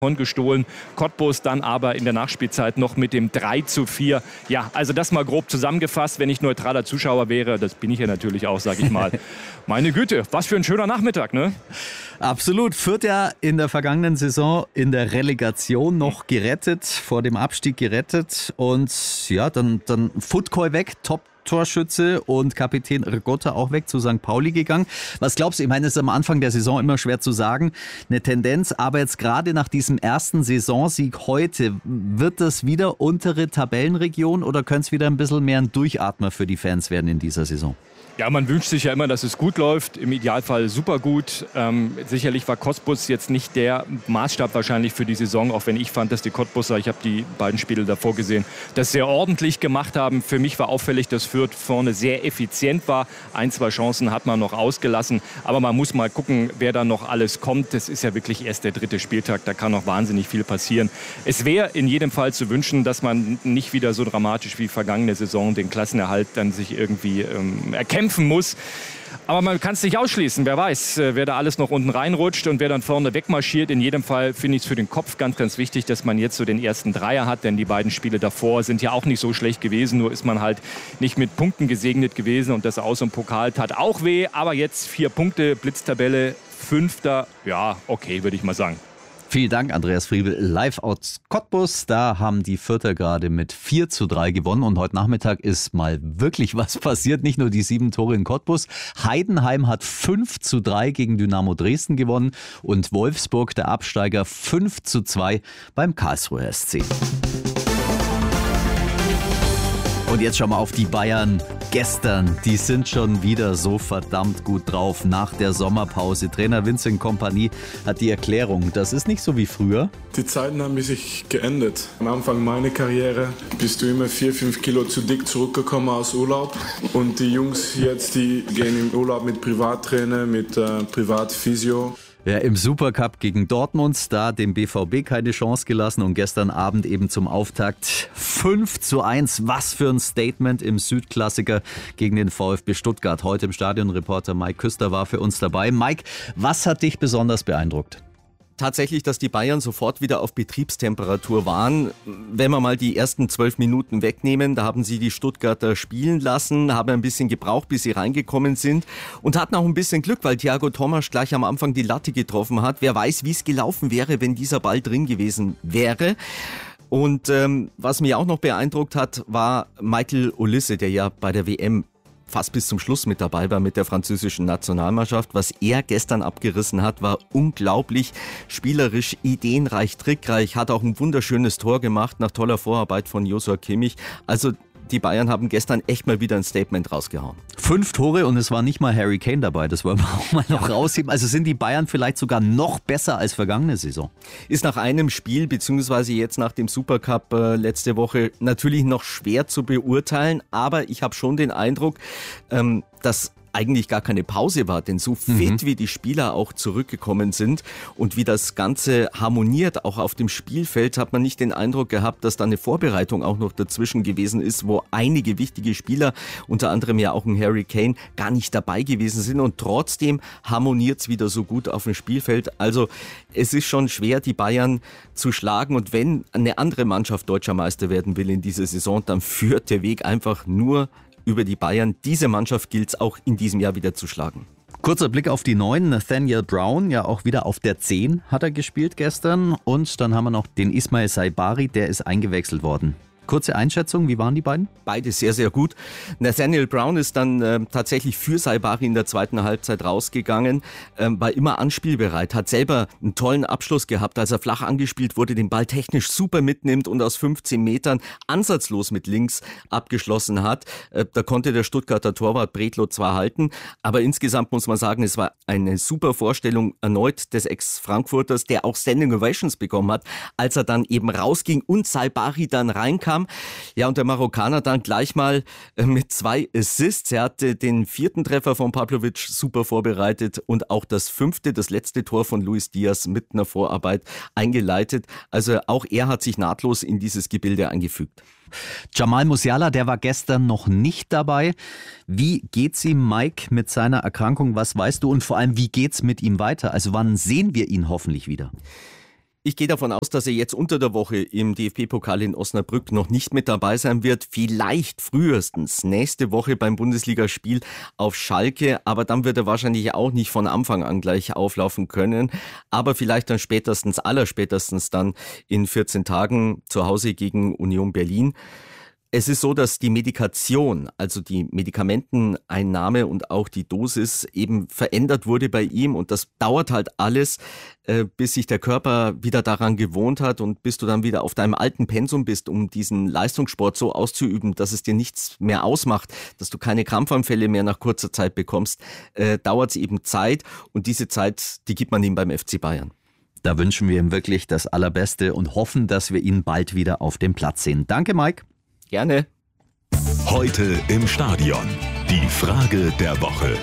gestohlen. Cottbus dann aber in der Nachspielzeit noch mit dem 3:4. Ja, also das mal grob zusammengefasst, wenn ich neutraler Zuschauer wäre, das bin ich ja natürlich auch, sag ich mal. Meine Güte, was für ein schöner Nachmittag, ne? Absolut. Fürth ja in der vergangenen Saison in der Relegation noch gerettet, vor dem Abstieg gerettet und ja, dann Futkoi weg, Top-Torschütze und Kapitän Rigotta auch weg zu St. Pauli gegangen. Was glaubst du? Ich meine, es ist am Anfang der Saison immer schwer zu sagen, eine Tendenz, aber jetzt gerade nach diesem ersten Saisonsieg heute, wird das wieder untere Tabellenregion oder könnte es wieder ein bisschen mehr ein Durchatmer für die Fans werden in dieser Saison? Ja, man wünscht sich ja immer, dass es gut läuft, im Idealfall super gut. Sicherlich war Cottbus jetzt nicht der Maßstab wahrscheinlich für die Saison, auch wenn ich fand, dass die Cottbuser, ich habe die beiden Spiele davor gesehen, das sehr ordentlich gemacht haben. Für mich war auffällig, dass Fürth vorne sehr effizient war. 1, 2 Chancen hat man noch ausgelassen, aber man muss mal gucken, wer da noch alles kommt. Das ist ja wirklich erst der 3. Spieltag, da kann noch wahnsinnig viel passieren. Es wäre in jedem Fall zu wünschen, dass man nicht wieder so dramatisch wie vergangene Saison den Klassenerhalt dann sich irgendwie erkämpfen muss. Aber man kann es nicht ausschließen. Wer weiß, wer da alles noch unten reinrutscht und wer dann vorne wegmarschiert. In jedem Fall finde ich es für den Kopf ganz, ganz wichtig, dass man jetzt so den ersten Dreier hat. Denn die beiden Spiele davor sind ja auch nicht so schlecht gewesen. Nur ist man halt nicht mit Punkten gesegnet gewesen. Und das Aus- und Pokal tat auch weh. Aber jetzt 4 Punkte, Blitztabelle, 5. Ja, okay, würde ich mal sagen. Vielen Dank, Andreas Friebel, live aus Cottbus. Da haben die Fürther gerade mit 4:3 gewonnen und heute Nachmittag ist mal wirklich was passiert. Nicht nur die 7 Tore in Cottbus. Heidenheim hat 5:3 gegen Dynamo Dresden gewonnen und Wolfsburg, der Absteiger, 5:2 beim Karlsruher SC. Und jetzt schauen wir auf die Bayern gestern. Die sind schon wieder so verdammt gut drauf nach der Sommerpause. Trainer Vincent Kompany hat die Erklärung, das ist nicht so wie früher. Die Zeiten haben sich geändert. Am Anfang meiner Karriere bist du immer 4-5 Kilo zu dick zurückgekommen aus Urlaub. Und die Jungs jetzt, die gehen im Urlaub mit Privattrainer, mit Privatphysio. Ja, im Supercup gegen Dortmund, da dem BVB keine Chance gelassen und gestern Abend eben zum Auftakt 5:1. Was für ein Statement im Südklassiker gegen den VfB Stuttgart. Heute im Stadion Reporter Mike Küster war für uns dabei. Mike, was hat dich besonders beeindruckt? Tatsächlich, dass die Bayern sofort wieder auf Betriebstemperatur waren. Wenn wir mal die ersten 12 Minuten wegnehmen, da haben sie die Stuttgarter spielen lassen, haben ein bisschen gebraucht, bis sie reingekommen sind und hatten auch ein bisschen Glück, weil Thiago Tomasch gleich am Anfang die Latte getroffen hat. Wer weiß, wie es gelaufen wäre, wenn dieser Ball drin gewesen wäre. Und was mich auch noch beeindruckt hat, war Michael Olise, der ja bei der WM fast bis zum Schluss mit dabei war mit der französischen Nationalmannschaft. Was er gestern abgerissen hat, war unglaublich spielerisch, ideenreich, trickreich, hat auch ein wunderschönes Tor gemacht nach toller Vorarbeit von Joshua Kimmich. Also die Bayern haben gestern echt mal wieder ein Statement rausgehauen. 5 Tore und es war nicht mal Harry Kane dabei, das wollen wir auch mal noch rausheben. Also sind die Bayern vielleicht sogar noch besser als vergangene Saison? Ist nach einem Spiel, beziehungsweise jetzt nach dem Supercup letzte Woche natürlich noch schwer zu beurteilen, aber ich habe schon den Eindruck, dass eigentlich gar keine Pause war, denn so fit wie die Spieler auch zurückgekommen sind und wie das Ganze harmoniert, auch auf dem Spielfeld, hat man nicht den Eindruck gehabt, dass da eine Vorbereitung auch noch dazwischen gewesen ist, wo einige wichtige Spieler, unter anderem ja auch ein Harry Kane, gar nicht dabei gewesen sind und trotzdem harmoniert es wieder so gut auf dem Spielfeld. Also es ist schon schwer, die Bayern zu schlagen und wenn eine andere Mannschaft deutscher Meister werden will in dieser Saison, dann führt der Weg einfach nur über die Bayern. Diese Mannschaft gilt es auch in diesem Jahr wieder zu schlagen. Kurzer Blick auf die Neuen. Nathaniel Brown, ja auch wieder auf der 10 hat er gespielt gestern. Und dann haben wir noch den Ismail Saibari, der ist eingewechselt worden. Kurze Einschätzung, wie waren die beiden? Beide sehr, sehr gut. Nathaniel Brown ist dann tatsächlich für Saibari in der zweiten Halbzeit rausgegangen, war immer anspielbereit, hat selber einen tollen Abschluss gehabt, als er flach angespielt wurde, den Ball technisch super mitnimmt und aus 15 Metern ansatzlos mit links abgeschlossen hat. Da konnte der Stuttgarter Torwart Bredlo zwar halten, aber insgesamt muss man sagen, es war eine super Vorstellung erneut des Ex-Frankfurters, der auch Standing Ovations bekommen hat, als er dann eben rausging und Saibari dann reinkam. Ja, und der Marokkaner dann gleich mal mit 2 Assists. Er hatte den 4. Treffer von Pavlovic super vorbereitet und auch das 5., das letzte Tor von Luis Diaz mit einer Vorarbeit eingeleitet. Also auch er hat sich nahtlos in dieses Gebilde eingefügt. Jamal Musiala, der war gestern noch nicht dabei. Wie geht's ihm, Mike, mit seiner Erkrankung? Was weißt du? Und vor allem, wie geht's mit ihm weiter? Also wann sehen wir ihn hoffentlich wieder? Ich gehe davon aus, dass er jetzt unter der Woche im DFB-Pokal in Osnabrück noch nicht mit dabei sein wird. Vielleicht frühestens nächste Woche beim Bundesligaspiel auf Schalke. Aber dann wird er wahrscheinlich auch nicht von Anfang an gleich auflaufen können. Aber vielleicht dann allerspätestens dann in 14 Tagen zu Hause gegen Union Berlin. Es ist so, dass die Medikation, also die Medikamenteneinnahme und auch die Dosis eben verändert wurde bei ihm und das dauert halt alles, bis sich der Körper wieder daran gewohnt hat und bis du dann wieder auf deinem alten Pensum bist, um diesen Leistungssport so auszuüben, dass es dir nichts mehr ausmacht, dass du keine Krampfanfälle mehr nach kurzer Zeit bekommst, dauert es eben Zeit und diese Zeit, die gibt man ihm beim FC Bayern. Da wünschen wir ihm wirklich das Allerbeste und hoffen, dass wir ihn bald wieder auf dem Platz sehen. Danke, Mike. Gerne. Heute im Stadion. Die Frage der Woche.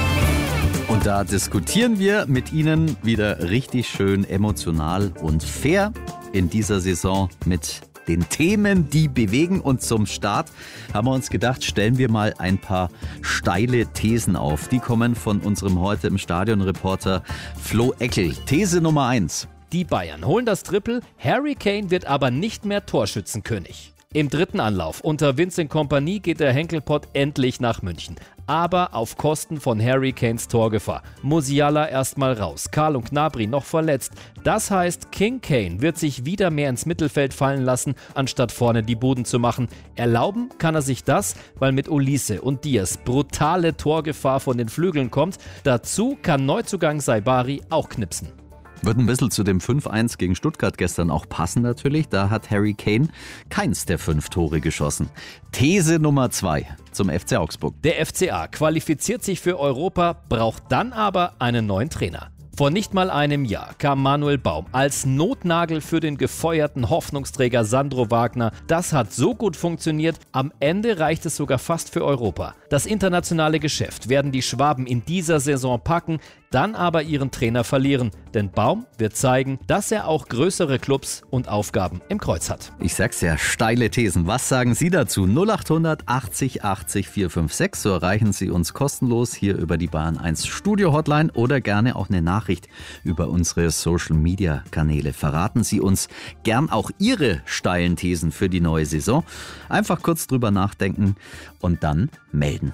Und da diskutieren wir mit Ihnen wieder richtig schön emotional und fair in dieser Saison mit den Themen, die bewegen. Und zum Start haben wir uns gedacht, stellen wir mal ein paar steile Thesen auf. Die kommen von unserem heute im Stadion-Reporter Flo Eckel. These Nummer 1. Die Bayern holen das Triple, Harry Kane wird aber nicht mehr Torschützenkönig. Im dritten Anlauf unter Vincent Kompany geht der Henkelpott endlich nach München. Aber auf Kosten von Harry Kanes Torgefahr. Musiala erstmal raus, Karl und Gnabry noch verletzt. Das heißt, King Kane wird sich wieder mehr ins Mittelfeld fallen lassen, anstatt vorne die Buden zu machen. Erlauben kann er sich das, weil mit Olise und Diaz brutale Torgefahr von den Flügeln kommt. Dazu kann Neuzugang Saibari auch knipsen. Wird ein bisschen zu dem 5-1 gegen Stuttgart gestern auch passen natürlich. Da hat Harry Kane keins der 5 Tore geschossen. These Nummer 2 zum FC Augsburg. Der FCA qualifiziert sich für Europa, braucht dann aber einen neuen Trainer. Vor nicht mal einem Jahr kam Manuel Baum als Notnagel für den gefeuerten Hoffnungsträger Sandro Wagner. Das hat so gut funktioniert, am Ende reicht es sogar fast für Europa. Das internationale Geschäft werden die Schwaben in dieser Saison packen, dann aber ihren Trainer verlieren. Denn Baum wird zeigen, dass er auch größere Clubs und Aufgaben im Kreuz hat. Ich sag's ja, steile Thesen. Was sagen Sie dazu? 0800 80 80 456. So erreichen Sie uns kostenlos hier über die Bayern 1 Studio Hotline oder gerne auch eine Nachricht über unsere Social Media Kanäle. Verraten Sie uns gern auch Ihre steilen Thesen für die neue Saison. Einfach kurz drüber nachdenken und dann melden.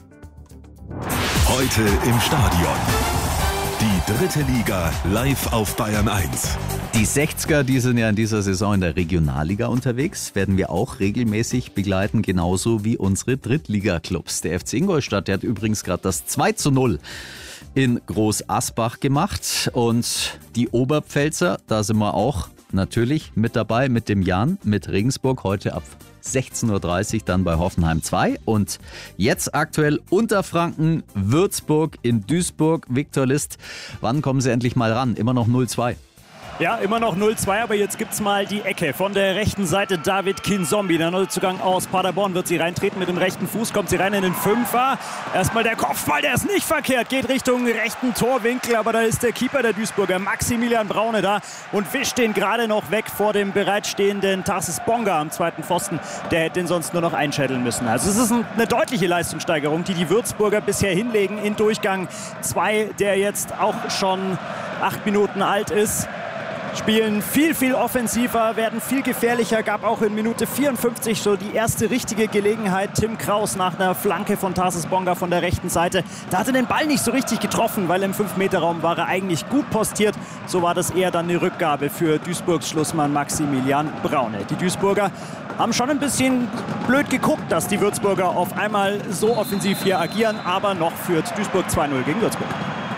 Heute im Stadion. Die dritte Liga live auf Bayern 1. Die 60er, die sind ja in dieser Saison in der Regionalliga unterwegs, werden wir auch regelmäßig begleiten, genauso wie unsere Drittliga-Clubs. Der FC Ingolstadt, der hat übrigens gerade das 2:0 in Groß Asbach gemacht und die Oberpfälzer, da sind wir auch natürlich mit dabei, mit dem Jan, mit Regensburg, heute ab 16:30 Uhr dann bei Hoffenheim 2 und jetzt aktuell Unterfranken, Würzburg in Duisburg. Viktor List, wann kommen Sie endlich mal ran? Immer noch 0-2. Ja, immer noch 0-2, aber jetzt gibt's mal die Ecke. Von der rechten Seite David Kinzombie, der Neuzugang aus Paderborn, wird sie reintreten mit dem rechten Fuß, kommt sie rein in den Fünfer. Erstmal der Kopfball, der ist nicht verkehrt, geht Richtung rechten Torwinkel, aber da ist der Keeper der Duisburger, Maximilian Braune, da und wischt den gerade noch weg vor dem bereitstehenden Tarsis Bonga am zweiten Pfosten. Der hätte ihn sonst nur noch einschädeln müssen. Also es ist eine deutliche Leistungssteigerung, die die Würzburger bisher hinlegen in Durchgang 2, der jetzt auch schon 8 Minuten alt ist. Spielen viel, viel offensiver, werden viel gefährlicher. Gab auch in Minute 54 so die erste richtige Gelegenheit. Tim Kraus nach einer Flanke von Tarsis Bonga von der rechten Seite. Da hat er den Ball nicht so richtig getroffen, weil im 5-Meter-Raum war er eigentlich gut postiert. So war das eher dann eine Rückgabe für Duisburgs Schlussmann Maximilian Braune. Die Duisburger haben schon ein bisschen blöd geguckt, dass die Würzburger auf einmal so offensiv hier agieren. Aber noch führt Duisburg 2:0 gegen Würzburg.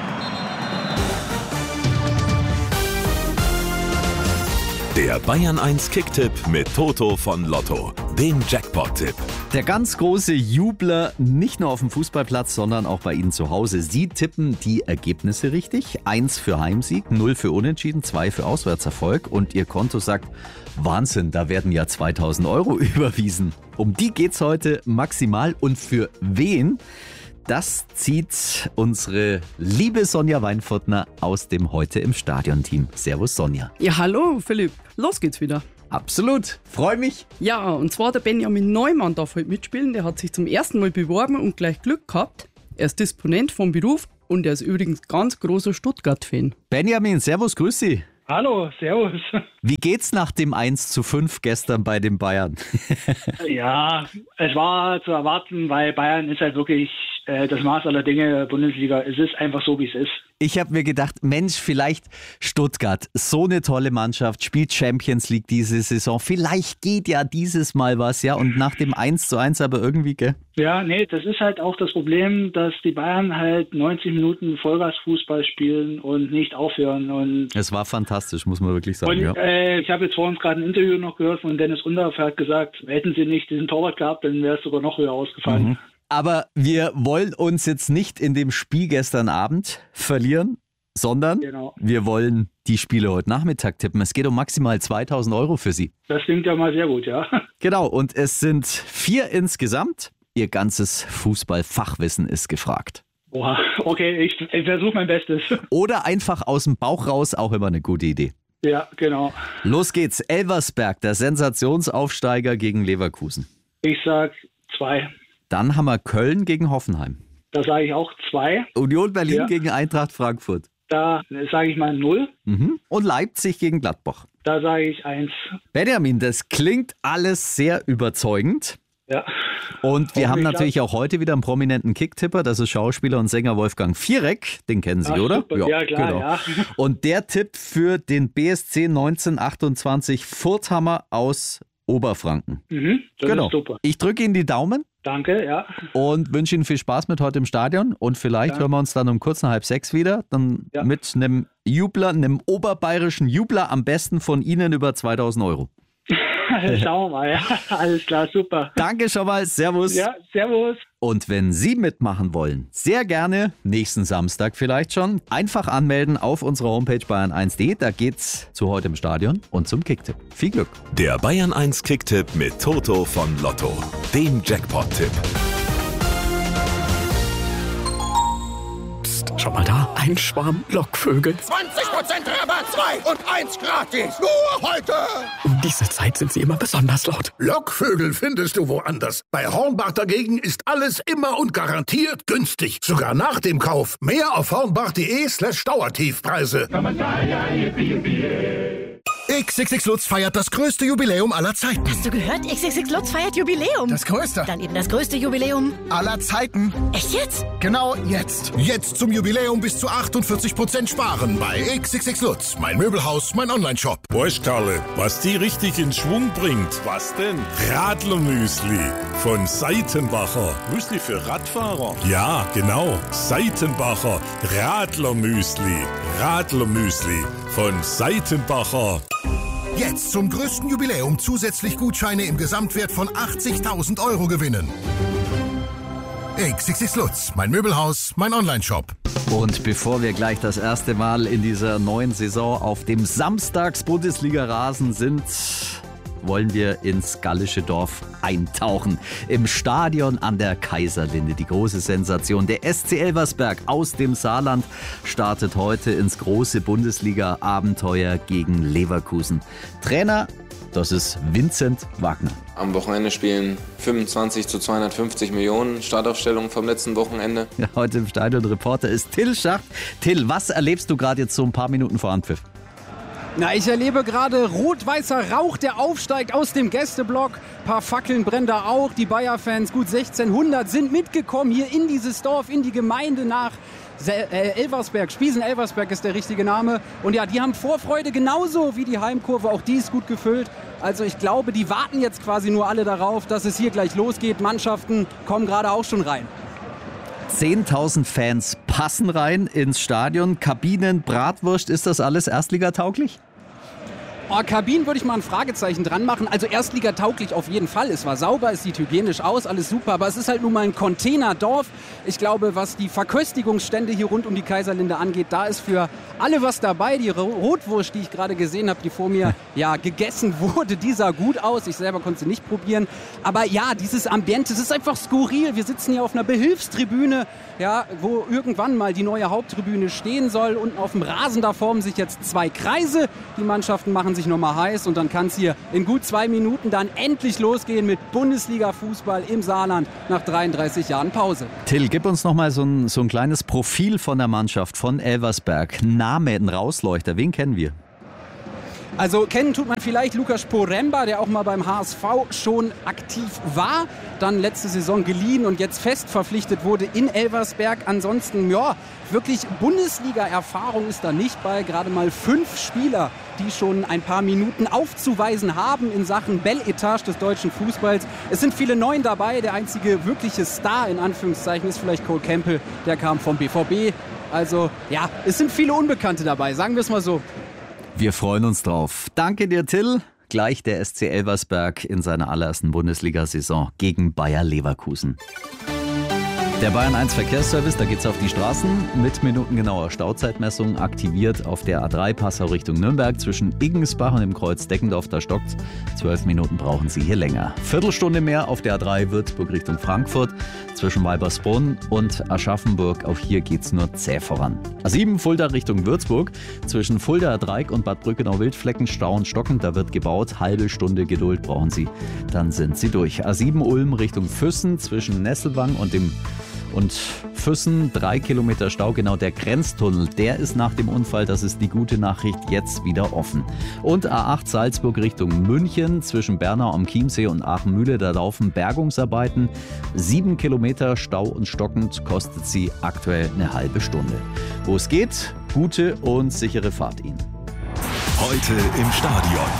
Der Bayern 1 Kicktipp mit Toto von Lotto, dem Jackpot-Tipp. Der ganz große Jubler, nicht nur auf dem Fußballplatz, sondern auch bei Ihnen zu Hause. Sie tippen die Ergebnisse richtig. 1 für Heimsieg, 0 für Unentschieden, 2 für Auswärtserfolg. Und Ihr Konto sagt, Wahnsinn, da werden ja 2.000 € überwiesen. Um die geht's heute maximal. Und für wen? Das zieht unsere liebe Sonja Weinfurtner aus dem Heute im Stadion-Team. Servus Sonja. Ja, hallo Philipp. Los geht's wieder. Absolut. Freue mich. Ja, und zwar der Benjamin Neumann darf heute mitspielen. Der hat sich zum ersten Mal beworben und gleich Glück gehabt. Er ist Disponent vom Beruf und er ist übrigens ganz großer Stuttgart-Fan. Benjamin, servus, grüß Sie. Hallo, servus. Wie geht's nach dem 1:5 gestern bei den Bayern? Ja, es war zu erwarten, weil Bayern ist halt wirklich das Maß aller Dinge der Bundesliga. Es ist einfach so, wie es ist. Ich habe mir gedacht, Mensch, vielleicht Stuttgart, so eine tolle Mannschaft, spielt Champions League diese Saison. Vielleicht geht ja dieses Mal was, ja, und nach dem 1:1 aber irgendwie, gell? Ja, nee, das ist halt auch das Problem, dass die Bayern halt 90 Minuten Vollgasfußball spielen und nicht aufhören. Und es war fantastisch, muss man wirklich sagen. Und, ich habe jetzt vor uns gerade ein Interview noch gehört von Dennis Undaff, hat gesagt, hätten sie nicht diesen Torwart gehabt, dann wäre es sogar noch höher ausgefallen. Mhm. Aber wir wollen uns jetzt nicht in dem Spiel gestern Abend verlieren, sondern wir wollen die Spiele heute Nachmittag tippen. Es geht um maximal 2.000 € für Sie. Das klingt ja mal sehr gut, ja. Genau, und es sind 4 insgesamt. Ihr ganzes Fußballfachwissen ist gefragt. Boah, okay, ich versuche mein Bestes. Oder einfach aus dem Bauch raus, auch immer eine gute Idee. Ja, genau. Los geht's. Elversberg, der Sensationsaufsteiger gegen Leverkusen. Ich sag 2. Dann haben wir Köln gegen Hoffenheim. Da sage ich auch 2. Union Berlin gegen Eintracht Frankfurt. Da sage ich mal 0. Mhm. Und Leipzig gegen Gladbach. Da sage ich 1. Benjamin, das klingt alles sehr überzeugend. Ja. Und wir haben natürlich auch heute wieder einen prominenten Kicktipper. Das ist Schauspieler und Sänger Wolfgang Viereck. Den kennen Sie, oder? Ja, klar, genau. Ja. Und der tippt für den BSC 1928 Furthammer aus Oberfranken. Das ist super. Ich drücke Ihnen die Daumen. Danke, ja. Und wünsche Ihnen viel Spaß mit heute im Stadion. Und vielleicht hören wir uns dann um kurz nach 5:30 wieder. Dann mit einem Jubler, einem oberbayerischen Jubler, am besten von Ihnen über 2.000 €. Schauen wir mal, ja. Alles klar, super. Danke schon mal, servus. Ja, servus. Und wenn Sie mitmachen wollen, sehr gerne, nächsten Samstag vielleicht schon, einfach anmelden auf unserer Homepage bayern1.de. Da geht's zu heute im Stadion und zum Kicktipp. Viel Glück. Der Bayern 1 Kicktipp mit Toto von Lotto, dem Jackpot-Tipp. Schau mal da, ein Schwarm Lockvögel. 20% Rabatt, 2 und 1 gratis. Nur heute. Um diese Zeit sind sie immer besonders laut. Lockvögel findest du woanders. Bei Hornbach dagegen ist alles immer und garantiert günstig. Sogar nach dem Kauf. Mehr auf hornbach.de/Dauertiefpreise. XXX Lutz feiert das größte Jubiläum aller Zeiten. Hast du gehört? XXX Lutz feiert Jubiläum. Das größte. Dann eben das größte Jubiläum aller Zeiten. Echt jetzt? Genau jetzt. Jetzt zum Jubiläum bis zu 48% sparen bei XXX Lutz. Mein Möbelhaus, mein Onlineshop. Weißt Karle, was die richtig in Schwung bringt? Was denn? Radlermüsli von Seitenbacher. Müsli für Radfahrer? Ja, genau. Seitenbacher Radlermüsli. Radlermüsli von Seitenbacher. Jetzt zum größten Jubiläum zusätzlich Gutscheine im Gesamtwert von 80.000 € gewinnen. XXX Lutz, mein Möbelhaus, mein Onlineshop. Und bevor wir gleich das erste Mal in dieser neuen Saison auf dem Samstags-Bundesliga-Rasen sind, wollen wir ins gallische Dorf eintauchen. Im Stadion an der Kaiserlinde. Die große Sensation. Der SC Elversberg aus dem Saarland startet heute ins große Bundesliga-Abenteuer gegen Leverkusen. Trainer, das ist Vincent Wagner. Am Wochenende spielen 25 zu 250 Millionen Startaufstellungen vom letzten Wochenende. Ja, heute im Stadion Reporter ist Till Schacht. Till, was erlebst du gerade jetzt so ein paar Minuten vor Anpfiff? Na, ich erlebe gerade rot-weißer Rauch, der aufsteigt aus dem Gästeblock. Ein paar Fackeln brennen da auch. Die Bayer-Fans, gut 1600, sind mitgekommen hier in dieses Dorf, in die Gemeinde nach Elversberg. Spiesen-Elversberg ist der richtige Name. Und ja, die haben Vorfreude genauso wie die Heimkurve. Auch die ist gut gefüllt. Also ich glaube, die warten jetzt quasi nur alle darauf, dass es hier gleich losgeht. Mannschaften kommen gerade auch schon rein. 10.000 Fans passen rein ins Stadion. Kabinen, Bratwurst, ist das alles erstligatauglich? Oh, Kabinen würde ich mal ein Fragezeichen dran machen. Also erstligatauglich auf jeden Fall. Es war sauber, es sieht hygienisch aus, alles super. Aber es ist halt nun mal ein Containerdorf. Ich glaube, was die Verköstigungsstände hier rund um die Kaiserlinde angeht, da ist für alle was dabei. Die Rotwurst, die ich gerade gesehen habe, die vor mir gegessen wurde, die sah gut aus. Ich selber konnte sie nicht probieren. Aber ja, dieses Ambiente, es ist einfach skurril. Wir sitzen hier auf einer Behilfstribüne, ja, wo irgendwann mal die neue Haupttribüne stehen soll. Unten auf dem Rasen, da formen sich jetzt 2 Kreise. Die Mannschaften machen sich nochmal heiß und dann kann es hier in gut 2 Minuten dann endlich losgehen mit Bundesliga-Fußball im Saarland nach 33 Jahren Pause. Till, gib uns nochmal so ein kleines Profil von der Mannschaft, von Elversberg. Name, ein Rausleuchter, wen kennen wir? Also kennen tut man vielleicht Lukas Poremba, der auch mal beim HSV schon aktiv war, dann letzte Saison geliehen und jetzt fest verpflichtet wurde in Elversberg. Ansonsten, ja, wirklich Bundesliga-Erfahrung ist da nicht bei. Gerade mal 5 Spieler, die schon ein paar Minuten aufzuweisen haben in Sachen Bel-Etage des deutschen Fußballs. Es sind viele Neuen dabei. Der einzige wirkliche Star, in Anführungszeichen, ist vielleicht Cole Campbell. Der kam vom BVB. Also, ja, es sind viele Unbekannte dabei, sagen wir es mal so. Wir freuen uns drauf. Danke dir, Till. Gleich der SC Elversberg in seiner allerersten Bundesliga-Saison gegen Bayer Leverkusen. Der Bayern 1 Verkehrsservice, da geht's auf die Straßen mit minutengenauer Stauzeitmessung aktiviert auf der A3 Passau Richtung Nürnberg zwischen Iggensbach und dem Kreuz Deckendorf, da stockt's. 12 Minuten brauchen Sie hier länger. Viertelstunde mehr auf der A3 Würzburg Richtung Frankfurt zwischen Weibersbrunn und Aschaffenburg. Auch hier geht's nur zäh voran. A7 Fulda Richtung Würzburg zwischen Fulda Dreieck und Bad Brückenau-Wildflecken Stau und Stocken. Da wird gebaut. Halbe Stunde Geduld brauchen Sie. Dann sind Sie durch. A7 Ulm Richtung Füssen zwischen Nesselwang und Füssen, 3 Kilometer Stau, genau der Grenztunnel, der ist nach dem Unfall, das ist die gute Nachricht, jetzt wieder offen. Und A8 Salzburg Richtung München, zwischen Bernau am Chiemsee und Aachen-Mühle, da laufen Bergungsarbeiten. 7 Kilometer Stau und stockend, kostet sie aktuell eine halbe Stunde. Wo es geht, gute und sichere Fahrt Ihnen. Heute im Stadion.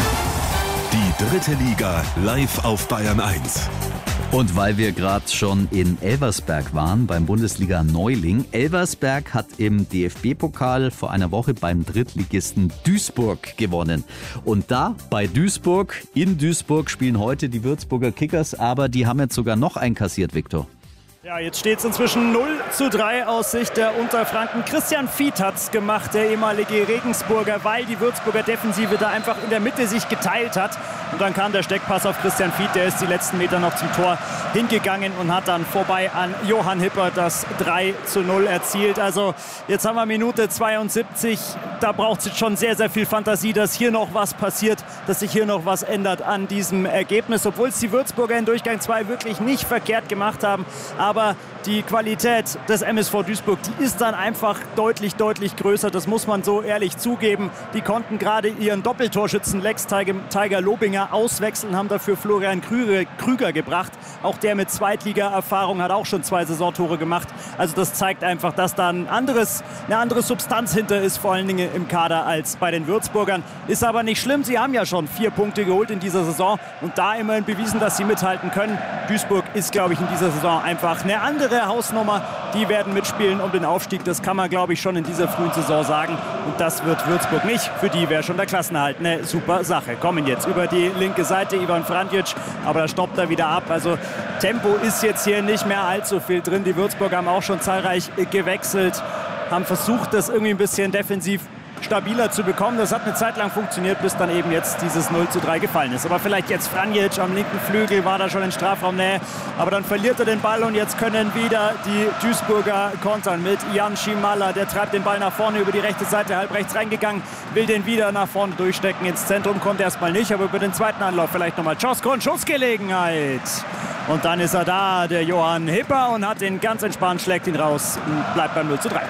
Die 3. Liga live auf Bayern 1. Und weil wir gerade schon in Elversberg waren, beim Bundesliga-Neuling. Elversberg hat im DFB-Pokal vor einer Woche beim Drittligisten Duisburg gewonnen. Und da bei Duisburg, in Duisburg spielen heute die Würzburger Kickers, aber die haben jetzt sogar noch einkassiert, Viktor. Ja, jetzt steht es inzwischen 0:3 aus Sicht der Unterfranken. Christian Fied hat es gemacht, der ehemalige Regensburger, weil die Würzburger Defensive da einfach in der Mitte sich geteilt hat. Und dann kam der Steckpass auf Christian Fied, der ist die letzten Meter noch zum Tor hingegangen und hat dann vorbei an Johann Hipper das 3:0 erzielt. Also jetzt haben wir Minute 72, da braucht es jetzt schon sehr, sehr viel Fantasie, dass hier noch was passiert, dass sich hier noch was ändert an diesem Ergebnis. Obwohl es die Würzburger in Durchgang 2 wirklich nicht verkehrt gemacht haben. Aber die Qualität des MSV Duisburg, die ist dann einfach deutlich, deutlich größer. Das muss man so ehrlich zugeben. Die konnten gerade ihren Doppeltorschützen Lex Tiger Lobinger auswechseln, haben dafür Florian Krüger gebracht. Auch der mit Zweitliga-Erfahrung hat auch schon 2 Saisontore gemacht. Also das zeigt einfach, dass da eine andere Substanz hinter ist, vor allen Dingen im Kader als bei den Würzburgern. Ist aber nicht schlimm. Sie haben ja schon 4 Punkte geholt in dieser Saison und da immerhin bewiesen, dass sie mithalten können. Duisburg ist, glaube ich, in dieser Saison einfach eine andere Hausnummer. Die werden mitspielen um den Aufstieg. Das kann man, glaube ich, schon in dieser frühen Saison sagen. Und das wird Würzburg nicht. Für die wäre schon der Klassenerhalt eine super Sache. Kommen jetzt über die linke Seite Ivan Franjic, aber da stoppt er wieder ab. Also Tempo ist jetzt hier nicht mehr allzu viel drin. Die Würzburger haben auch schon zahlreich gewechselt, haben versucht, das irgendwie ein bisschen defensiv stabiler zu bekommen. Das hat eine Zeit lang funktioniert, bis dann eben jetzt dieses 0:3 gefallen ist. Aber vielleicht jetzt Franjic am linken Flügel, war da schon in Strafraumnähe. Aber dann verliert er den Ball und jetzt können wieder die Duisburger kontern mit Jan Schimalla. Der treibt den Ball nach vorne über die rechte Seite, halb rechts reingegangen, will den wieder nach vorne durchstecken. Ins Zentrum kommt erstmal nicht, aber über den zweiten Anlauf vielleicht nochmal Czosko und Schussgelegenheit. Und dann ist er da, der Johann Hipper, und hat den ganz entspannt, schlägt ihn raus und bleibt beim 0:3.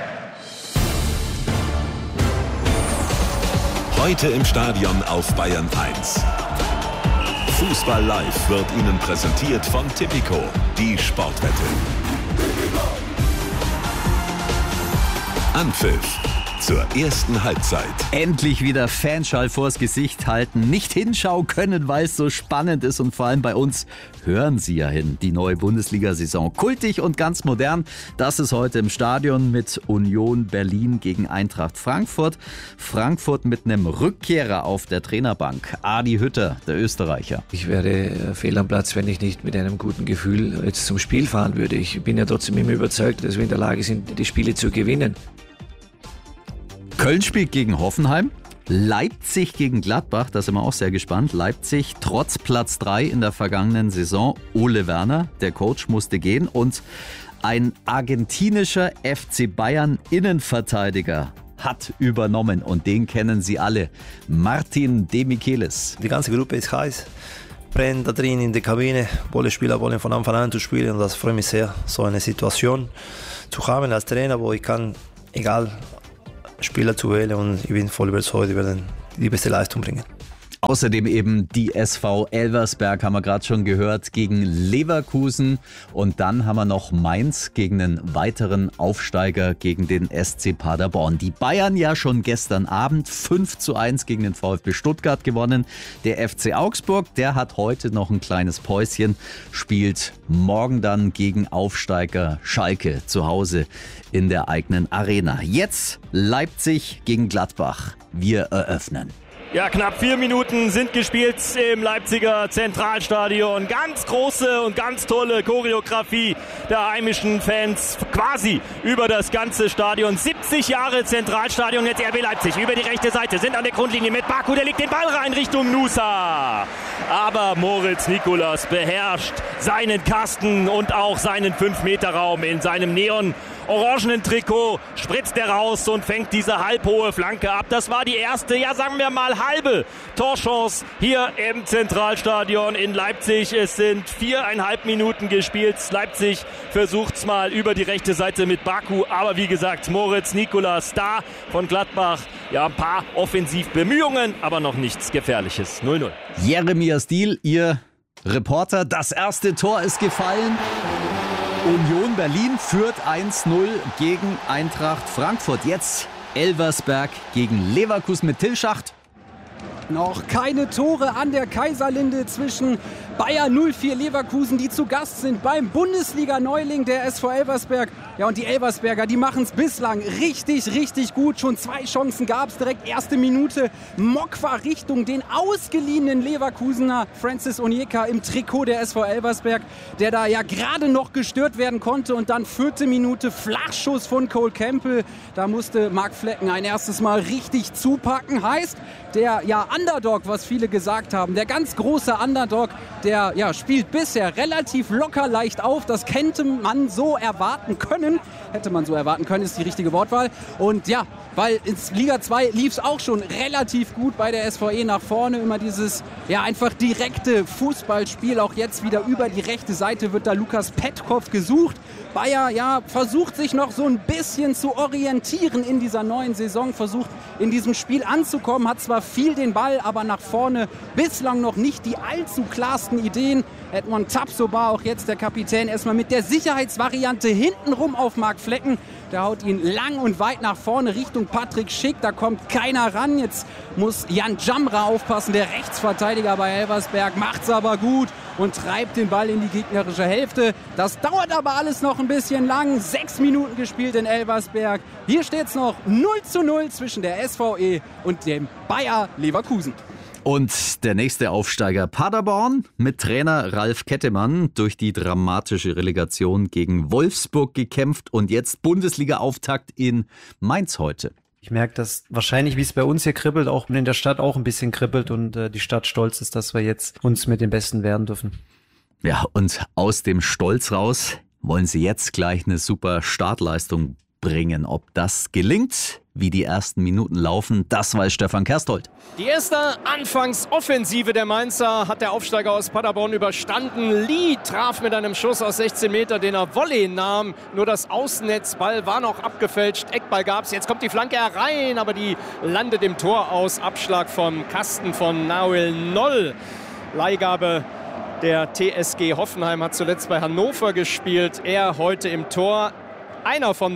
Heute im Stadion auf Bayern 1. Fußball live wird Ihnen präsentiert von Tipico, die Sportwette. Anpfiff zur ersten Halbzeit. Endlich wieder Fanschall vors Gesicht halten, nicht hinschauen können, weil es so spannend ist, und vor allem bei uns hören Sie ja hin. Die neue Bundesliga-Saison, kultig und ganz modern, das ist heute im Stadion mit Union Berlin gegen Eintracht Frankfurt. Frankfurt mit einem Rückkehrer auf der Trainerbank, Adi Hütter, der Österreicher. Ich wäre fehl am Platz, wenn ich nicht mit einem guten Gefühl jetzt zum Spiel fahren würde. Ich bin ja trotzdem immer überzeugt, dass wir in der Lage sind, die Spiele zu gewinnen. Köln spielt gegen Hoffenheim, Leipzig gegen Gladbach, da sind wir auch sehr gespannt. Leipzig trotz Platz 3 in der vergangenen Saison. Ole Werner, der Coach, musste gehen, und ein argentinischer FC Bayern Innenverteidiger hat übernommen, und den kennen Sie alle, Martin De Michelis. Die ganze Gruppe ist heiß, brennt da drin in der Kabine. Alle Spieler wollen von Anfang an zu spielen, und das freut mich sehr, so eine Situation zu haben als Trainer, wo ich kann, egal Spieler zu wählen, und ich bin voll überzeugt, wir werden die beste Leistung bringen. Außerdem eben die SV Elversberg, haben wir gerade schon gehört, gegen Leverkusen. Und dann haben wir noch Mainz gegen einen weiteren Aufsteiger, gegen den SC Paderborn. Die Bayern ja schon gestern Abend 5:1 gegen den VfB Stuttgart gewonnen. Der FC Augsburg, der hat heute noch ein kleines Päuschen, spielt morgen dann gegen Aufsteiger Schalke zu Hause in der eigenen Arena. Jetzt Leipzig gegen Gladbach. Wir eröffnen. Ja, knapp 4 Minuten sind gespielt im Leipziger Zentralstadion. Ganz große und ganz tolle Choreografie der heimischen Fans quasi über das ganze Stadion. 70 Jahre Zentralstadion, jetzt RB Leipzig über die rechte Seite, sind an der Grundlinie mit Baku, der legt den Ball rein Richtung Nusa. Aber Moritz Nicolas beherrscht seinen Kasten und auch seinen 5-Meter-Raum in seinem neon-orangenen Trikot, spritzt er raus und fängt diese halbhohe Flanke ab. Das war die erste, ja sagen wir mal halbe Torchance hier im Zentralstadion in Leipzig. Es sind 4,5 Minuten gespielt. Leipzig versucht es mal über die rechte Seite mit Baku, aber wie gesagt, Moritz Nicolas da von Gladbach. Ja, ein paar Offensivbemühungen, aber noch nichts Gefährliches. 0-0. Jeremia Stiel, Ihr Reporter, das erste Tor ist gefallen. Union Berlin führt 1-0 gegen Eintracht Frankfurt. Jetzt Elversberg gegen Leverkusen mit Till Schacht. Noch keine Tore an der Kaiserlinde zwischen Bayer 04 Leverkusen, die zu Gast sind beim Bundesliga-Neuling der SV Elversberg. Ja, und die Elversberger, die machen es bislang richtig, richtig gut. Schon 2 Chancen gab es direkt. Erste Minute Mokwa Richtung den ausgeliehenen Leverkusener Francis Onyeka im Trikot der SV Elversberg, der da ja gerade noch gestört werden konnte. Und dann 4. Minute Flachschuss von Cole Campbell. Da musste Marc Flecken ein erstes Mal richtig zupacken. Heißt, der Underdog, was viele gesagt haben, der ganz große Underdog, der spielt bisher relativ locker leicht auf. Das hätte man so erwarten können. Ist die richtige Wortwahl. Und ja, weil in Liga 2 lief es auch schon relativ gut bei der SVE nach vorne. Immer dieses einfach direkte Fußballspiel. Auch jetzt wieder über die rechte Seite wird da Lukas Petkov gesucht. Bayer versucht sich noch so ein bisschen zu orientieren in dieser neuen Saison, versucht in diesem Spiel anzukommen, hat zwar viel den Ball, aber nach vorne bislang noch nicht die allzu klarsten Ideen. Edmond Tapsoba, auch jetzt der Kapitän, erstmal mit der Sicherheitsvariante hintenrum auf Marc Flecken. Der haut ihn lang und weit nach vorne Richtung Patrick Schick. Da kommt keiner ran. Jetzt muss Jan Jamra aufpassen, der Rechtsverteidiger bei Elversberg. Macht's aber gut und treibt den Ball in die gegnerische Hälfte. Das dauert aber alles noch ein bisschen lang. 6 Minuten gespielt in Elversberg. Hier steht's noch 0:0 zwischen der SVE und dem Bayer Leverkusen. Und der nächste Aufsteiger Paderborn mit Trainer Ralf Kettemann durch die dramatische Relegation gegen Wolfsburg gekämpft und jetzt Bundesliga-Auftakt in Mainz heute. Ich merke, dass wahrscheinlich, wie es bei uns hier kribbelt, auch in der Stadt auch ein bisschen kribbelt und die Stadt stolz ist, dass wir jetzt uns mit den Besten wehren dürfen. Ja, und aus dem Stolz raus wollen sie jetzt gleich eine super Startleistung bringen. Ob das gelingt, wie die ersten Minuten laufen, das weiß Stefan Kersthold. Die erste Anfangsoffensive der Mainzer hat der Aufsteiger aus Paderborn überstanden. Lee traf mit einem Schuss aus 16 Meter, den er Volley nahm. Nur das Außennetzball war noch abgefälscht. Eckball gab es. Jetzt kommt die Flanke herein, aber die landet im Tor aus. Abschlag vom Kasten von Nahuel Noll. Leihgabe der TSG Hoffenheim, hat zuletzt bei Hannover gespielt. Er heute im Tor. Einer von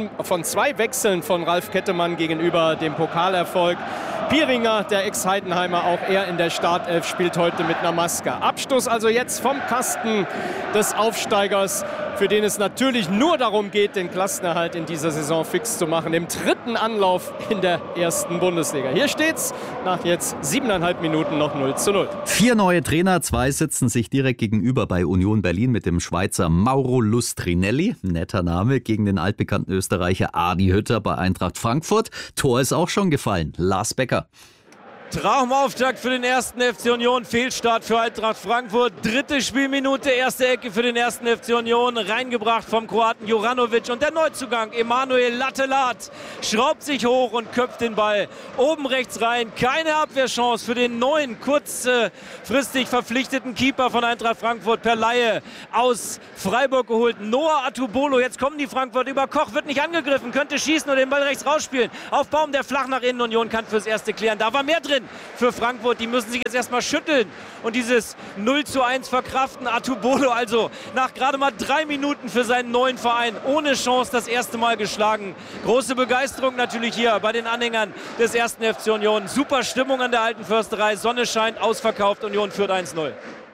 2 Wechseln von Ralf Kettemann gegenüber dem Pokalerfolg. Pieringer, der Ex-Heidenheimer, auch er in der Startelf, spielt heute mit einer Maske. Abstoß also jetzt vom Kasten des Aufsteigers, für den es natürlich nur darum geht, den Klassenerhalt in dieser Saison fix zu machen. Im 3. Anlauf in der 1. Bundesliga. Hier steht's nach jetzt 7,5 Minuten noch 0:0. 4 neue Trainer, 2 sitzen sich direkt gegenüber bei Union Berlin mit dem Schweizer Mauro Lustrinelli. Netter Name, gegen den altbekannten Österreicher Adi Hütter bei Eintracht Frankfurt. Tor ist auch schon gefallen. Lars Becker. Traumauftakt für den 1. FC Union, Fehlstart für Eintracht Frankfurt. 3. Spielminute, erste Ecke für den 1. FC Union, reingebracht vom Kroaten Juranovic. Und der Neuzugang Emanuel Lattelat schraubt sich hoch und köpft den Ball oben rechts rein. Keine Abwehrchance für den neuen, kurzfristig verpflichteten Keeper von Eintracht Frankfurt per Leihe aus Freiburg geholt. Noah Atubolo, jetzt kommen die Frankfurt über. Koch wird nicht angegriffen, könnte schießen oder den Ball rechts rausspielen. Auf Baum, der flach nach innen. Union kann fürs Erste klären. Da war mehr drin für Frankfurt. Die müssen sich jetzt erstmal schütteln und dieses 0:1 verkraften. Atubolo also nach gerade mal 3 Minuten für seinen neuen Verein ohne Chance das erste Mal geschlagen. Große Begeisterung natürlich hier bei den Anhängern des 1. FC Union. Super Stimmung an der Alten Försterei. Sonne scheint, ausverkauft. Union führt 1:0.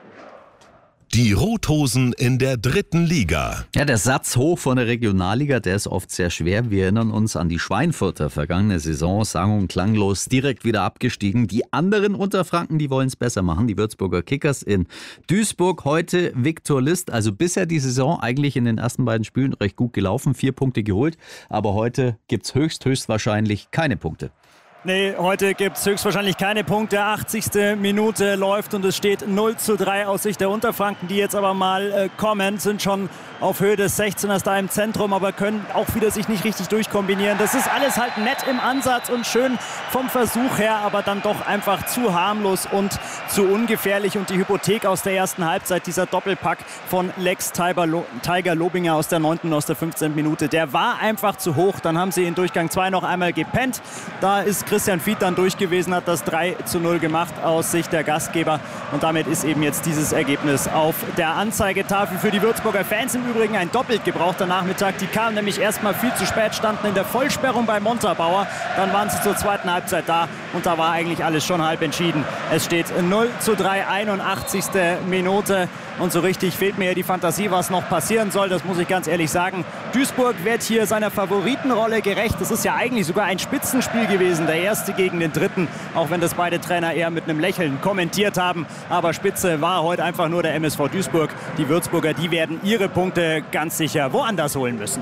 Die Rothosen in der 3. Liga. Ja, der Satz hoch von der Regionalliga, der ist oft sehr schwer. Wir erinnern uns an die Schweinfurter vergangene Saison, sang- und klanglos direkt wieder abgestiegen. Die anderen Unterfranken, die wollen es besser machen. Die Würzburger Kickers in Duisburg, heute Viktor List. Also bisher die Saison eigentlich in den ersten beiden Spielen recht gut gelaufen, 4 Punkte geholt. Aber heute gibt es höchstwahrscheinlich keine Punkte. Nee, heute gibt es höchstwahrscheinlich keine Punkte. 80. Minute läuft und es steht 0:3 aus Sicht der Unterfranken, die jetzt aber mal kommen, sind schon auf Höhe des 16ers da im Zentrum, aber können auch wieder sich nicht richtig durchkombinieren. Das ist alles halt nett im Ansatz und schön vom Versuch her, aber dann doch einfach zu harmlos und zu ungefährlich. Und die Hypothek aus der ersten Halbzeit, dieser Doppelpack von Lex Tiger Lobinger aus der 9. und aus der 15. Minute, der war einfach zu hoch. Dann haben sie in Durchgang 2 noch einmal gepennt. Da ist Christian Fied dann durch gewesen, hat das 3:0 gemacht aus Sicht der Gastgeber. Und damit ist eben jetzt dieses Ergebnis auf der Anzeigetafel für die Würzburger Fans. Im Übrigen ein doppelt gebrauchter Nachmittag. Die kamen nämlich erstmal viel zu spät, standen in der Vollsperrung bei Montabaur. Dann waren sie zur zweiten Halbzeit da und da war eigentlich alles schon halb entschieden. Es steht 0:3, 81. Minute. Und so richtig fehlt mir die Fantasie, was noch passieren soll. Das muss ich ganz ehrlich sagen. Duisburg wird hier seiner Favoritenrolle gerecht. Das ist ja eigentlich sogar ein Spitzenspiel gewesen. Der erste gegen den dritten. Auch wenn das beide Trainer eher mit einem Lächeln kommentiert haben. Aber Spitze war heute einfach nur der MSV Duisburg. Die Würzburger, die werden ihre Punkte ganz sicher woanders holen müssen.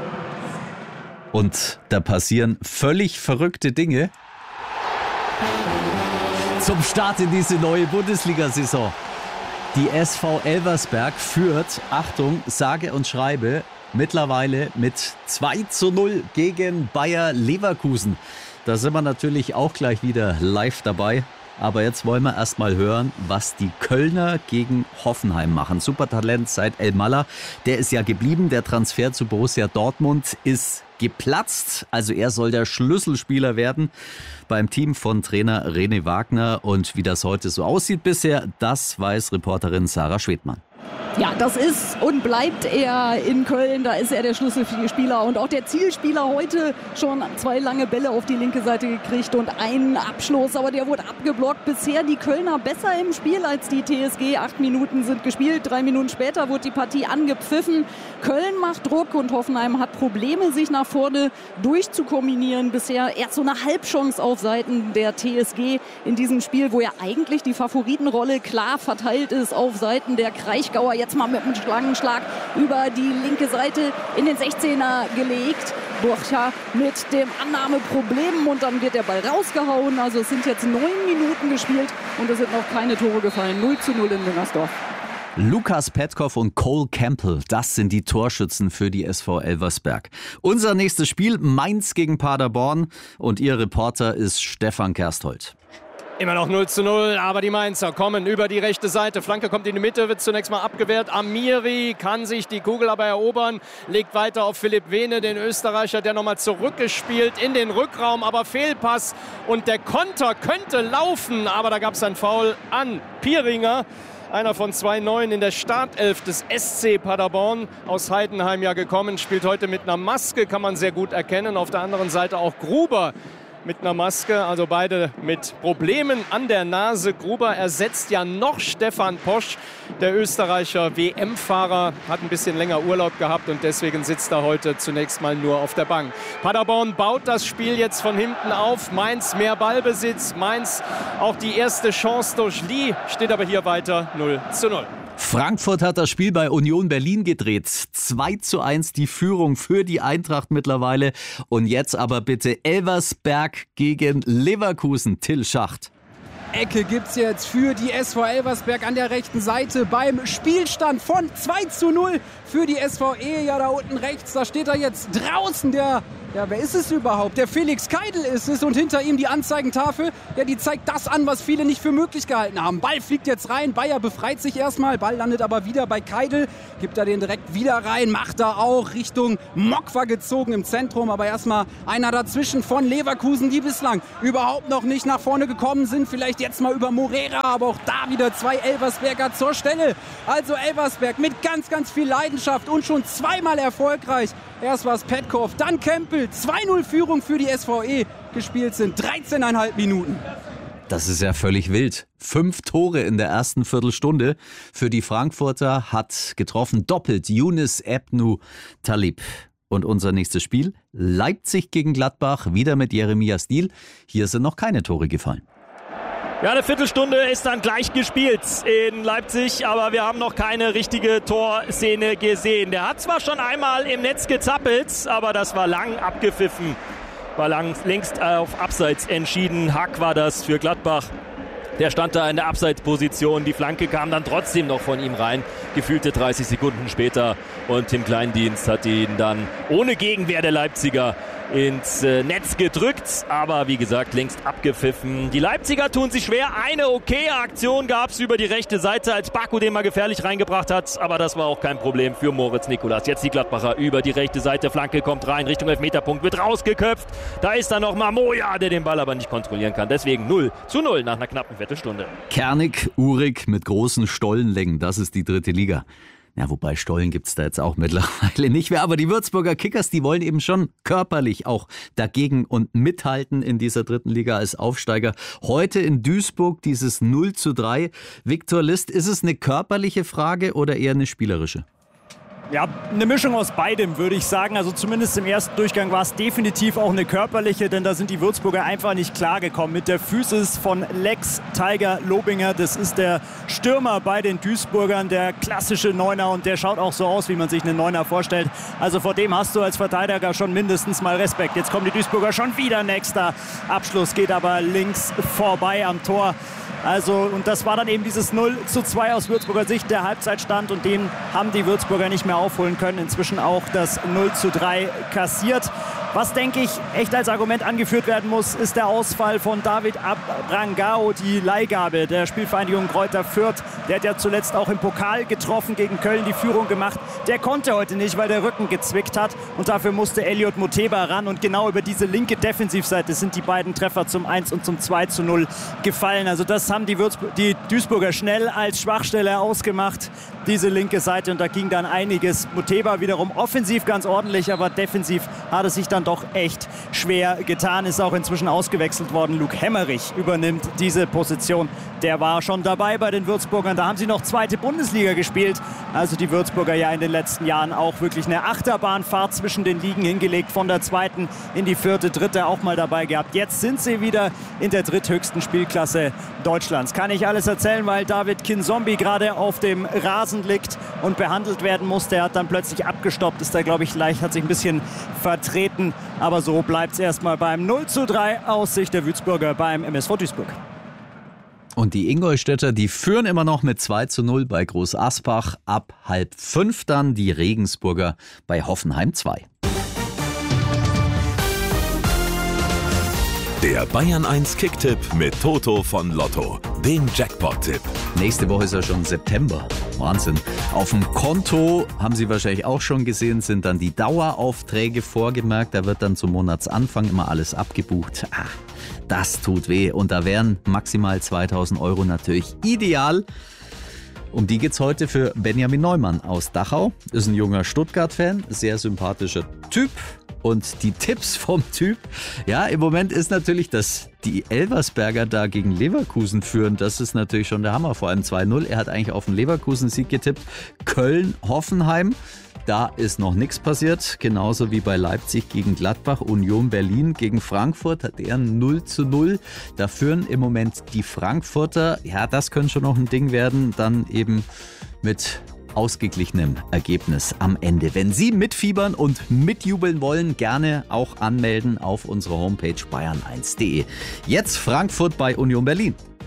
Und da passieren völlig verrückte Dinge zum Start in diese neue Bundesliga-Saison. Die SV Elversberg führt, Achtung, sage und schreibe, mittlerweile mit 2:0 gegen Bayer Leverkusen. Da sind wir natürlich auch gleich wieder live dabei. Aber jetzt wollen wir erst mal hören, was die Kölner gegen Hoffenheim machen. Supertalent seit El Maller, der ist ja geblieben. Der Transfer zu Borussia Dortmund ist geplatzt. Also er soll der Schlüsselspieler werden beim Team von Trainer René Wagner. Und wie das heute so aussieht bisher, das weiß Reporterin Sarah Schwedmann. Ja, das ist und bleibt er in Köln. Da ist er der Schlüsselspieler und auch der Zielspieler. Heute schon 2 lange Bälle auf die linke Seite gekriegt und einen Abschluss, aber der wurde abgeblockt. Bisher die Kölner besser im Spiel als die TSG. 8 Minuten sind gespielt, 3 Minuten später wurde die Partie angepfiffen. Köln macht Druck und Hoffenheim hat Probleme, sich nach vorne durchzukombinieren. Bisher erst so eine Halbchance auf Seiten der TSG in diesem Spiel, wo ja eigentlich die Favoritenrolle klar verteilt ist auf Seiten der Kraichgauer. Jetzt mal mit einem Schlangenschlag über die linke Seite in den 16er gelegt. Burcha mit dem Annahmeproblem und dann wird der Ball rausgehauen. Also es sind jetzt 9 Minuten gespielt und es sind noch keine Tore gefallen. 0:0 in Müngersdorf. Lukas Petkov und Cole Campbell, das sind die Torschützen für die SV Elversberg. Unser nächstes Spiel, Mainz gegen Paderborn und Ihr Reporter ist Stefan Kersthold. Immer noch 0:0, aber die Mainzer kommen über die rechte Seite. Flanke kommt in die Mitte, wird zunächst mal abgewehrt. Amiri kann sich die Kugel aber erobern, legt weiter auf Philipp Wehne, den Österreicher, der nochmal zurückgespielt in den Rückraum, aber Fehlpass und der Konter könnte laufen, aber da gab es ein Foul an Pieringer. Einer von 2 Neuen in der Startelf des SC Paderborn, aus Heidenheim ja gekommen, spielt heute mit einer Maske, kann man sehr gut erkennen. Auf der anderen Seite auch Gruber mit einer Maske, also beide mit Problemen an der Nase. Gruber ersetzt ja noch Stefan Posch, der Österreicher WM-Fahrer, hat ein bisschen länger Urlaub gehabt und deswegen sitzt er heute zunächst mal nur auf der Bank. Paderborn baut das Spiel jetzt von hinten auf. Mainz mehr Ballbesitz, Mainz auch die erste Chance durch Lee, steht aber hier weiter 0:0. Frankfurt hat das Spiel bei Union Berlin gedreht. 2:1 die Führung für die Eintracht mittlerweile. Und jetzt aber bitte Elversberg gegen Leverkusen. Till Schacht. Ecke gibt's jetzt für die SV Elversberg an der rechten Seite beim Spielstand von 2:0 für die SVE. Ja, da unten rechts, da steht er jetzt draußen, wer ist es überhaupt? Der Felix Keidel ist es und hinter ihm die Anzeigentafel, die zeigt das an, was viele nicht für möglich gehalten haben. Ball fliegt jetzt rein, Bayer befreit sich erstmal, Ball landet aber wieder bei Keidel, gibt er den direkt wieder rein, macht er auch Richtung Mokwa gezogen im Zentrum, aber erstmal einer dazwischen von Leverkusen, die bislang überhaupt noch nicht nach vorne gekommen sind, vielleicht jetzt mal über Morera, aber auch da wieder 2 Elversberger zur Stelle. Also Elversberg mit ganz, ganz viel Leidenschaft und schon zweimal erfolgreich. Erst war es Petkov, dann Kempel, 2:0 Führung für die SVE. Gespielt sind 13,5 Minuten. Das ist ja völlig wild. 5 Tore in der ersten Viertelstunde. Für die Frankfurter hat getroffen doppelt Younes Ebnu Talib. Und unser nächstes Spiel, Leipzig gegen Gladbach, wieder mit Jeremias Diehl. Hier sind noch keine Tore gefallen. Ja, eine Viertelstunde ist dann gleich gespielt in Leipzig, aber wir haben noch keine richtige Torszene gesehen. Der hat zwar schon einmal im Netz gezappelt, aber das war lang abgepfiffen. War längst auf Abseits entschieden. Hack war das für Gladbach. Der stand da in der Abseitsposition. Die Flanke kam dann trotzdem noch von ihm rein. Gefühlte 30 Sekunden später. Und Tim Kleindienst hat ihn dann ohne Gegenwehr der Leipziger ins Netz gedrückt, aber wie gesagt, längst abgepfiffen. Die Leipziger tun sich schwer. Eine okaye Aktion gab es über die rechte Seite, als Baku den mal gefährlich reingebracht hat, aber das war auch kein Problem für Moritz Nicolas. Jetzt die Gladbacher über die rechte Seite, Flanke kommt rein, Richtung Elfmeterpunkt, wird rausgeköpft. Da ist dann noch Mamoya, der den Ball aber nicht kontrollieren kann. Deswegen 0:0 nach einer knappen Viertelstunde. Kernig, urig mit großen Stollenlängen, das ist die 3. Liga. Ja, wobei Stollen gibt's da jetzt auch mittlerweile nicht mehr. Aber die Würzburger Kickers, die wollen eben schon körperlich auch dagegen und mithalten in dieser 3. Liga als Aufsteiger. Heute in Duisburg dieses 0:3. Viktor List, ist es eine körperliche Frage oder eher eine spielerische? Ja, eine Mischung aus beidem, würde ich sagen. Also zumindest im ersten Durchgang war es definitiv auch eine körperliche, denn da sind die Würzburger einfach nicht klargekommen. Mit der Physis von Lex Tiger Lobinger, das ist der Stürmer bei den Duisburgern, der klassische Neuner, und der schaut auch so aus, wie man sich einen Neuner vorstellt. Also vor dem hast du als Verteidiger schon mindestens mal Respekt. Jetzt kommen die Duisburger schon wieder, nächster Abschluss, geht aber links vorbei am Tor. Also, und das war dann eben dieses 0:2 aus Würzburger Sicht, der Halbzeitstand, und den haben die Würzburger nicht mehr aufholen können. Inzwischen auch das 0:3 kassiert. Was, denke ich, echt als Argument angeführt werden muss, ist der Ausfall von David Abrangao, die Leihgabe der Spielvereinigung Greuther Fürth. Der hat ja zuletzt auch im Pokal getroffen, gegen Köln die Führung gemacht. Der konnte heute nicht, weil der Rücken gezwickt hat, und dafür musste Elliot Moteba ran, und genau über diese linke Defensivseite sind die beiden Treffer zum 1 und zum 2:0 gefallen. Also das haben die Duisburger schnell als Schwachstelle ausgemacht, diese linke Seite, und da ging dann einiges. Moteba wiederum offensiv ganz ordentlich, aber defensiv hat es sich dann doch echt schwer getan. Ist auch inzwischen ausgewechselt worden. Luke Hemmerich übernimmt diese Position. Der war schon dabei bei den Würzburgern. Da haben sie noch 2. Bundesliga gespielt. Also die Würzburger ja in den letzten Jahren auch wirklich eine Achterbahnfahrt zwischen den Ligen hingelegt. Von der 2. in die 4., 3. auch mal dabei gehabt. Jetzt sind sie wieder in der dritthöchsten Spielklasse Deutschlands. Kann ich alles erzählen, weil David Kinzombie gerade auf dem Rasen liegt und behandelt werden musste. Er hat dann plötzlich abgestoppt, ist da, glaube ich, leicht, hat sich ein bisschen vertreten. Aber so bleibt es erstmal beim 0:3 aus Sicht der Würzburger beim MSV Duisburg. Und die Ingolstädter, die führen immer noch mit 2:0 bei Groß Asbach. Ab 4:30 dann die Regensburger bei Hoffenheim 2. Der Bayern 1 Kicktipp mit Toto von Lotto, dem Jackpot-Tipp. Nächste Woche ist ja schon September. Wahnsinn. Auf dem Konto, haben Sie wahrscheinlich auch schon gesehen, sind dann die Daueraufträge vorgemerkt. Da wird dann zum Monatsanfang immer alles abgebucht. Das tut weh. Und da wären maximal 2.000 € natürlich ideal. Um die geht's heute für Benjamin Neumann aus Dachau. Ist ein junger Stuttgart-Fan, sehr sympathischer Typ. Und die Tipps vom Typ, ja, im Moment ist natürlich, dass die Elversberger da gegen Leverkusen führen. Das ist natürlich schon der Hammer, vor allem 2:0. Er hat eigentlich auf den Leverkusen-Sieg getippt. Köln, Hoffenheim, da ist noch nichts passiert. Genauso wie bei Leipzig gegen Gladbach. Union Berlin gegen Frankfurt hat er 0:0. Da führen im Moment die Frankfurter. Ja, das könnte schon noch ein Ding werden. Dann eben mit ausgeglichenem Ergebnis am Ende. Wenn Sie mitfiebern und mitjubeln wollen, gerne auch anmelden auf unserer Homepage bayern1.de. Jetzt Frankfurt bei Union Berlin.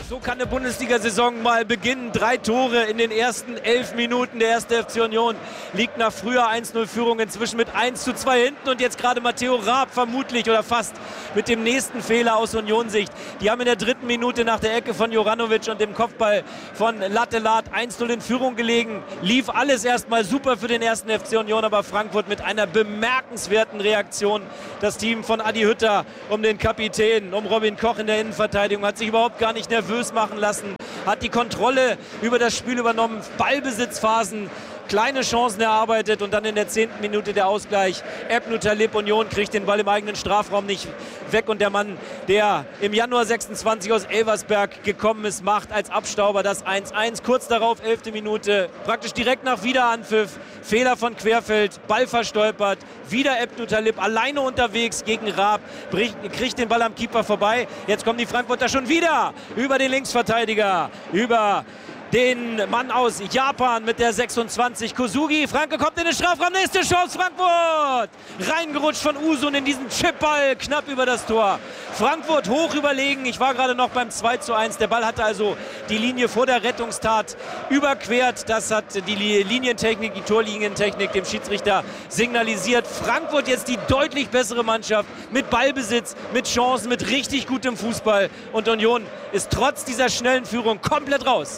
So kann eine Bundesliga-Saison mal beginnen. 3 Tore in den ersten 11 Minuten. Der erste FC Union liegt nach früher 1-0-Führung inzwischen mit 1:2 hinten. Und jetzt gerade Matteo Raab vermutlich oder fast mit dem nächsten Fehler aus Union-Sicht. Die haben in der 3. Minute nach der Ecke von Juranovic und dem Kopfball von Latelat 1:0 in Führung gelegen. Lief alles erstmal super für den ersten FC Union, aber Frankfurt mit einer bemerkenswerten Reaktion. Das Team von Adi Hütter um den Kapitän, um Robin Koch in der Innenverteidigung, hat sich überhaupt gar nicht nervös machen lassen, hat die Kontrolle über das Spiel übernommen, Ballbesitzphasen, kleine Chancen erarbeitet und dann in der 10. Minute der Ausgleich. Ebnu Talib, Union kriegt den Ball im eigenen Strafraum nicht weg und der Mann, der im Januar 26 aus Elversberg gekommen ist, macht als Abstauber das 1:1. Kurz darauf, 11. Minute, praktisch direkt nach Wiederanpfiff, Fehler von Querfeld, Ball verstolpert, wieder Ebnu Talib alleine unterwegs gegen Raab, kriegt den Ball am Keeper vorbei. Jetzt kommen die Frankfurter schon wieder über den Linksverteidiger, über den Mann aus Japan mit der 26, Kosugi. Franke kommt in den Strafraum, nächste Chance, Frankfurt! Reingerutscht von Usun in diesen Chipball, knapp über das Tor. Frankfurt hoch überlegen, ich war gerade noch beim 2:1. Der Ball hatte also die Linie vor der Rettungstat überquert. Das hat die Linientechnik, die Torlinientechnik dem Schiedsrichter signalisiert. Frankfurt jetzt die deutlich bessere Mannschaft mit Ballbesitz, mit Chancen, mit richtig gutem Fußball. Und Union ist trotz dieser schnellen Führung komplett raus.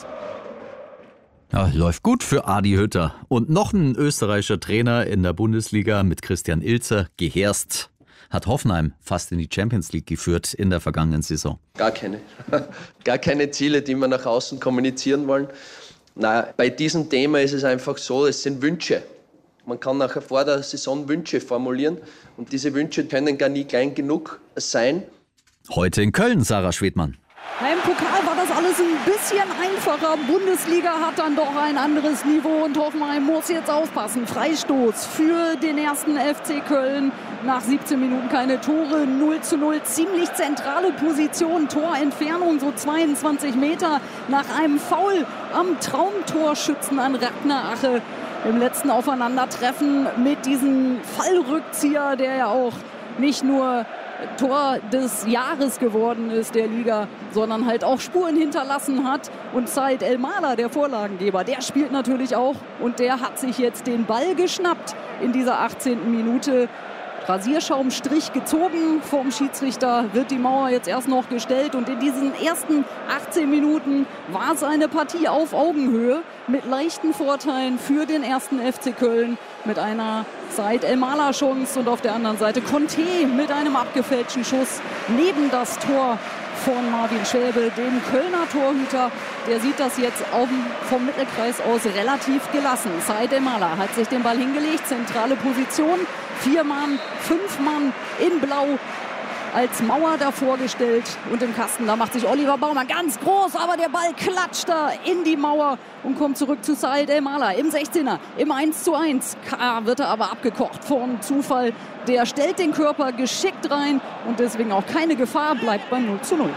Ja, läuft gut für Adi Hütter. Und noch ein österreichischer Trainer in der Bundesliga mit Christian Ilzer, Geherst, hat Hoffenheim fast in die Champions League geführt in der vergangenen Saison. Gar keine. Gar keine Ziele, die wir nach außen kommunizieren wollen. Nein, bei diesem Thema ist es einfach so, es sind Wünsche. Man kann nachher vor der Saison Wünsche formulieren und diese Wünsche können gar nie klein genug sein. Heute in Köln, Sarah Schwedmann. Im Pokal war das alles ein bisschen einfacher. Bundesliga hat dann doch ein anderes Niveau und Hoffenheim muss jetzt aufpassen. Freistoß für den ersten FC Köln. Nach 17 Minuten keine Tore, 0:0. Ziemlich zentrale Position, Torentfernung so 22 Meter nach einem Foul am Traumtorschützen an Ragnar Ache. Im letzten Aufeinandertreffen mit diesem Fallrückzieher, der ja auch nicht nur Tor des Jahres geworden ist der Liga, sondern halt auch Spuren hinterlassen hat. Und Said El-Mala, der Vorlagengeber, der spielt natürlich auch und der hat sich jetzt den Ball geschnappt in dieser 18. Minute. Rasierschaumstrich gezogen vom Schiedsrichter, wird die Mauer jetzt erst noch gestellt und in diesen ersten 18 Minuten war es eine Partie auf Augenhöhe mit leichten Vorteilen für den ersten FC Köln mit einer Said El-Mala Chance und auf der anderen Seite Conte mit einem abgefälschten Schuss neben das Tor von Marvin Schwäbe, dem Kölner Torhüter. Der sieht das jetzt vom Mittelkreis aus relativ gelassen. Said El-Mala hat sich den Ball hingelegt, zentrale Position, 4 Mann, 5 Mann in Blau als Mauer davor gestellt und im Kasten, da macht sich Oliver Baumann ganz groß, aber der Ball klatscht da in die Mauer und kommt zurück zu Said El-Mala im 16er, im 1:1. Wird er aber abgekocht vom Zufall. Der stellt den Körper geschickt rein und deswegen auch keine Gefahr, bleibt beim 0:0.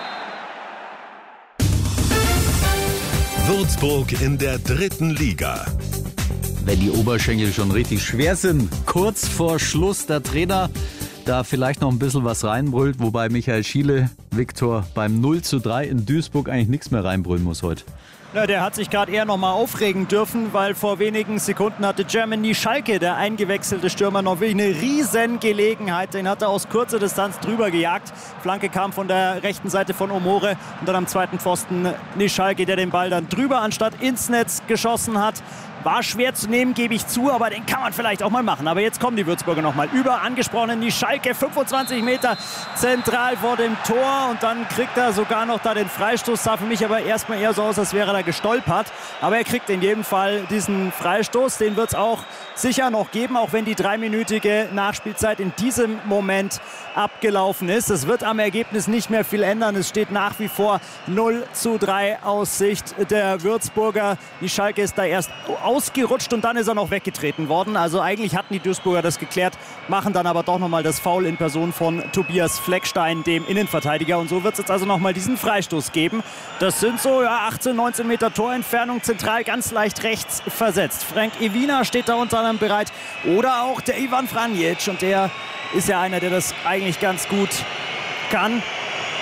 Würzburg in der 3. Liga. Wenn die Oberschenkel schon richtig schwer sind, kurz vor Schluss der Trainer da vielleicht noch ein bisschen was reinbrüllt, wobei Michael Schiele, Viktor, beim 0:3 in Duisburg eigentlich nichts mehr reinbrüllen muss heute. Ja, der hat sich gerade eher noch mal aufregen dürfen, weil vor wenigen Sekunden hatte Germany Schalke, der eingewechselte Stürmer, noch wirklich eine riesen Gelegenheit. Den hat er aus kurzer Distanz drüber gejagt. Flanke kam von der rechten Seite von Omore und dann am zweiten Pfosten Schalke, der den Ball dann drüber anstatt ins Netz geschossen hat. War schwer zu nehmen, gebe ich zu, aber den kann man vielleicht auch mal machen. Aber jetzt kommen die Würzburger noch mal über, angesprochen die Schalke, 25 Meter zentral vor dem Tor und dann kriegt er sogar noch da den Freistoß. Sah für mich aber erstmal eher so aus, als wäre er da gestolpert. Aber er kriegt in jedem Fall diesen Freistoß, den wird es auch sicher noch geben, auch wenn die 3-minütige Nachspielzeit in diesem Moment abgelaufen ist. Es wird am Ergebnis nicht mehr viel ändern. Es steht nach wie vor 0:3 aus Sicht der Würzburger. Die Schalke ist da erst ausgerutscht und dann ist er noch weggetreten worden. Also eigentlich hatten die Duisburger das geklärt, machen dann aber doch nochmal das Foul in Person von Tobias Fleckstein, dem Innenverteidiger. Und so wird es jetzt also nochmal diesen Freistoß geben. Das sind so 18, 19 Meter Torentfernung, zentral ganz leicht rechts versetzt. Frank Iwina steht da unter anderem bereit. Oder auch der Ivan Franjic. Und der ist ja einer, der das eigentlich ganz gut kann.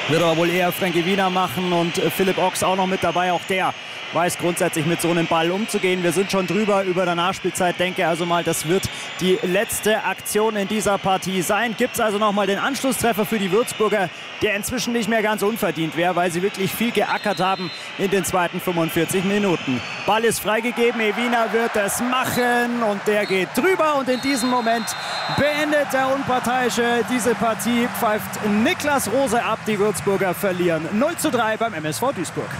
Wird aber wohl eher Frankie Wiener machen und Philipp Ochs auch noch mit dabei. Auch der weiß grundsätzlich mit so einem Ball umzugehen. Wir sind schon drüber über der Nachspielzeit. Denke also mal, das wird die letzte Aktion in dieser Partie sein. Gibt es also nochmal den Anschlusstreffer für die Würzburger, der inzwischen nicht mehr ganz unverdient wäre, weil sie wirklich viel geackert haben in den zweiten 45 Minuten. Ball ist freigegeben, Ewina wird es machen und der geht drüber und in diesem Moment beendet der Unparteiische diese Partie, pfeift Niklas Rose ab. Die Würzburger verlieren 0:3 beim MSV Duisburg.